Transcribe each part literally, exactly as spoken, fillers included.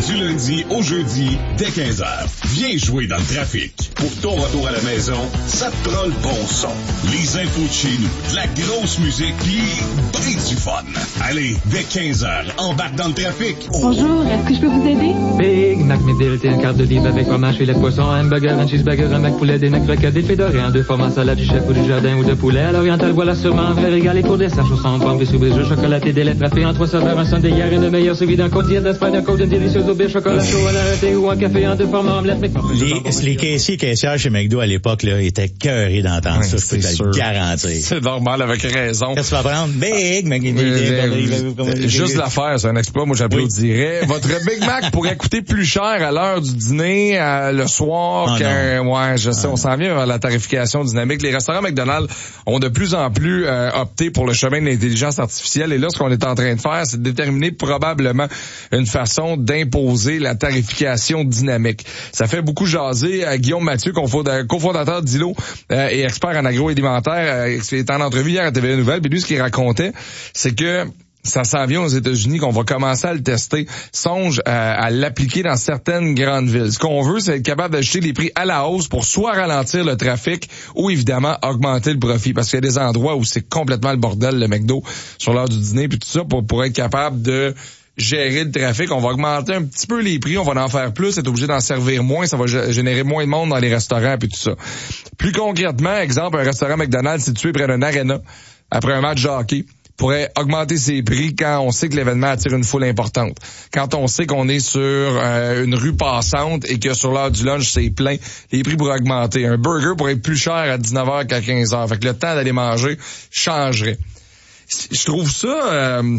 Du lundi au jeudi, dès quinze heures. Viens jouer dans le trafic. Pour ton retour à la maison, ça te prend le bon son. Les infos de chez nous, de la grosse musique, pis ben du fun. Allez, dès quinze heures, embarque dans le trafic. Bonjour, est-ce que je peux vous aider? Big Mac, McDelivery, un quart de livre avec fromage, filet de poisson, un hamburger, un cheeseburger, un Mac poulet, des Mac croquettes, des fédorés, un deux formats, salade du chef ou du jardin ou de poulet. À l'oriental, voilà sûrement un vrai régal et pour dessert, chaussons, pommes, des soubis, jeux chocolatés, des lettres frappées en trois saveurs, un sundae hier et le meilleur suivi d'un côte d'hier d'Espagne, un côte d'une délicieuse auberge, chocolat chaud, un arrêté ou un café en deux formats, omelette, mais Les, les caissiers et caissières chez McDo à l'époque, là, étaient cœurés d'entendre ouais, ça, je peux te le garantir. C'est normal, avec raison. Qu'est-ce que tu vas prendre? Big Mac, euh, juste l'affaire, c'est un exploit, moi j'applaudirais. Oui. Votre Big Mac pourrait coûter plus cher à l'heure du dîner, à, le soir, oh qu'un... Non. Ouais, je sais, ah on s'en vient vers la tarification dynamique. Les restaurants McDonald's ont de plus en plus euh, opté pour le chemin de l'intelligence artificielle. Et là, ce qu'on est en train de faire, c'est de déterminer probablement une façon d'imposer la tarification dynamique. Ça fait beaucoup jaser. Euh, Guillaume Mathieu, cofondateur d'I L O euh, et expert en agroalimentaire, euh, est en entrevue hier à T V A Nouvelles. Puis lui, ce qu'il racontait, c'est que ça s'en vient aux États-Unis, qu'on va commencer à le tester. Songe à, à l'appliquer dans certaines grandes villes. Ce qu'on veut, c'est être capable d'ajuster les prix à la hausse pour soit ralentir le trafic ou évidemment augmenter le profit. Parce qu'il y a des endroits où c'est complètement le bordel, le McDo, sur l'heure du dîner, puis tout ça, pour, pour être capable de gérer le trafic. On va augmenter un petit peu les prix, on va en faire plus, être obligé d'en servir moins, ça va générer moins de monde dans les restaurants, puis tout ça. Plus concrètement, exemple, un restaurant McDonald's situé près d'un aréna, après un match de hockey, pourrait augmenter ses prix quand on sait que l'événement attire une foule importante. Quand on sait qu'on est sur euh, une rue passante et que sur l'heure du lunch, c'est plein, les prix pourraient augmenter. Un burger pourrait être plus cher à dix-neuf heures qu'à quinze heures. Fait que le temps d'aller manger changerait. Je trouve ça... Euh,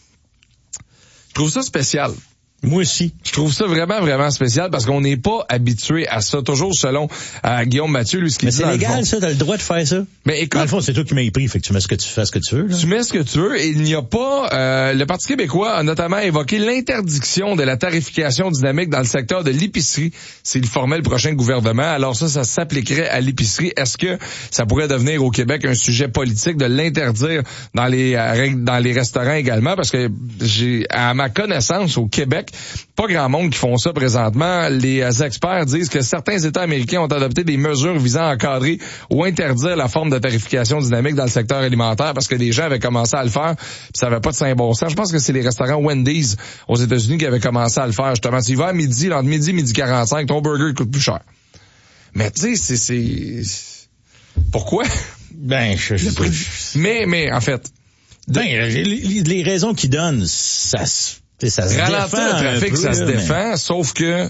je trouve ça spécial. Moi aussi. Je trouve ça vraiment, vraiment spécial parce qu'on n'est pas habitué à ça. Toujours selon euh, Guillaume Mathieu, lui, ce qu'il Mais dit c'est dans légal, le fond. ça, t'as le droit de faire ça. Mais écoute. Dans le fond, c'est toi qui m'as pris, fait que tu mets ce que tu fais, ce que tu veux, là. Tu mets ce que tu veux et il n'y a pas, euh, le Parti québécois a notamment évoqué l'interdiction de la tarification dynamique dans le secteur de l'épicerie s'il formait le prochain gouvernement. Alors ça, ça s'appliquerait à l'épicerie. Est-ce que ça pourrait devenir au Québec un sujet politique de l'interdire dans les, euh, dans les restaurants également? Parce que j'ai, à ma connaissance, au Québec, pas grand monde qui font ça présentement. Les experts disent que certains États américains ont adopté des mesures visant à encadrer ou interdire la forme de tarification dynamique dans le secteur alimentaire parce que les gens avaient commencé à le faire puis ça n'avait pas de saint bon sens. Je pense que c'est les restaurants Wendy's aux États-Unis qui avaient commencé à le faire justement. Tu y vas à midi, entre midi et midi quarante-cinq, ton burger coûte plus cher. Mais tu sais, c'est... c'est... Pourquoi? Ben, je... je mais, mais, en fait... De... Ben, les, les raisons qu'ils donnent, ça se... Ça se ralentir le trafic, peu, ça se là, défend, mais... sauf que...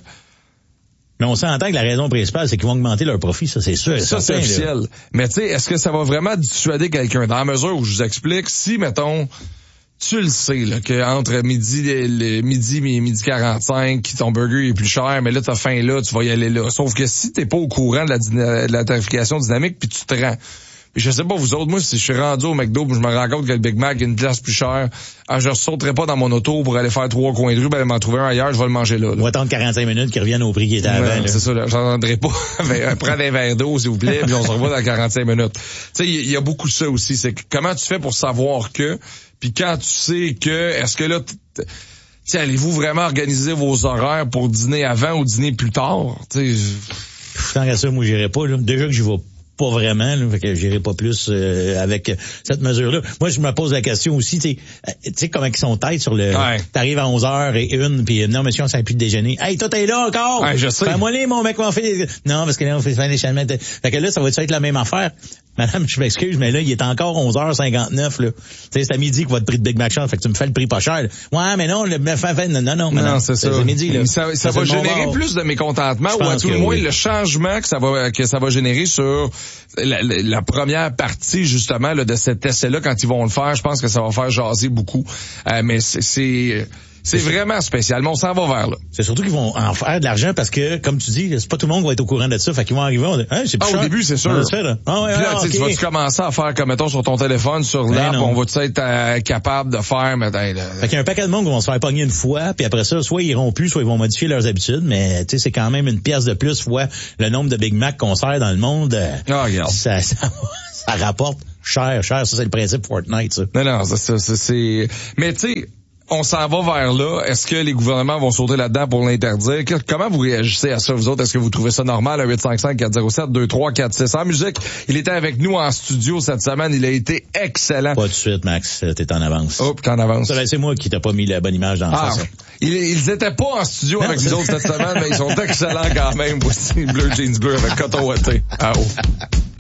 Mais on s'entend que la raison principale, c'est qu'ils vont augmenter leur profit, ça c'est sûr. Ça, c'est officiel. Là. Mais tu sais, est-ce que ça va vraiment dissuader quelqu'un? Dans la mesure où je vous explique, si, mettons, tu le sais, là, qu'entre midi, le, midi et midi quarante-cinq, ton burger est plus cher, mais là, t'as faim là, tu vas y aller là. Sauf que si t'es pas au courant de la, de la tarification dynamique, puis tu te rends... Je sais pas vous autres, moi, si je suis rendu au McDo, je me rends compte que le Big Mac est une place plus chère, ah, je sauterai pas dans mon auto pour aller faire trois coins de rue, ben, aller m'en trouver un ailleurs, je vais le manger là. là. On va attendre quarante-cinq minutes qu'il revienne au prix qui était avant. Ouais, c'est ça, là. J'entendrai pas. Prends un verre d'eau, s'il vous plaît, puis on se revoit dans quarante-cinq minutes. Tu sais, il y, y a beaucoup de ça aussi. C'est que comment tu fais pour savoir que, puis quand tu sais que, est-ce que là, tu sais, allez-vous vraiment organiser vos horaires pour dîner avant ou dîner plus tard? Tu sais, tant qu'à ça, moi, j'irai pas, là. Déjà que j'y vais pas vraiment, là, fait que j'irai pas plus euh, avec cette mesure-là. Moi, je me pose la question aussi, tu sais, comment ils sont têtes sur le... Ouais. T'arrives à onze heures et une, puis non, monsieur, on s'est plus de déjeuner. Hey, toi, t'es là encore! Ouais, je sais. Fais-moi les, mon mec, on fait des... Non, parce que là, on fait des chaînements. Fait que là, ça va être la même affaire. Madame, je m'excuse, mais là, il est encore onze heures cinquante-neuf, là. Tu sais, c'est à midi que votre prix de Big Mac change, fait que tu me fais le prix pas cher. Ouais, mais non, le, non, non, non, non, c'est ça. C'est midi, là. Ça, ça, ça va générer bord. plus de mécontentement, ou à tout le moins, oui. le changement que ça va, que ça va générer sur la, la, la première partie, justement, là, de cet essai-là, quand ils vont le faire, je pense que ça va faire jaser beaucoup. Euh, mais c'est, c'est, c'est vraiment spécial, mais on s'en va vers là. C'est surtout qu'ils vont en faire de l'argent parce que, comme tu dis, c'est pas tout le monde qui va être au courant de ça. Fait qu'ils vont arriver, on dit, hein, c'est plus ah, cher. au début, c'est sûr. On fait, là. Ah, ouais, puis là, ah, tu okay. sais, tu vas-tu commencer à faire, comme mettons, sur ton téléphone, sur l'app, on va-tu être euh, capable de faire, mais ben, là, fait qu'il y a un paquet de monde qui vont se faire pogner une fois, puis après ça, soit ils iront plus, soit ils vont modifier leurs habitudes, mais tu sais, c'est quand même une pièce de plus fois le nombre de Big Mac qu'on sert dans le monde. Ah, regarde. Ça, ça, ça rapporte cher, cher. Ça, c'est le principe Fortnite, ça. Non, non, ça, ça, ça c'est... Mais tu sais, on s'en va vers là. Est-ce que les gouvernements vont sauter là-dedans pour l'interdire? Que, comment vous réagissez à ça, vous autres? Est-ce que vous trouvez ça normal? Un huit cinq cinq quatre zéro sept deux trois quatre six. En musique, il était avec nous en studio cette semaine. Il a été excellent. Pas de suite, Max. T'es en avance. Oh, t'es en avance. Ça, ben, c'est moi qui t'ai pas mis la bonne image dans ah, ça. Ils, ils étaient pas en studio non, avec nous autres cette semaine, mais ils sont excellents quand même. Voici Bleu Jeans Bleu avec Coton Watté. Ah oh.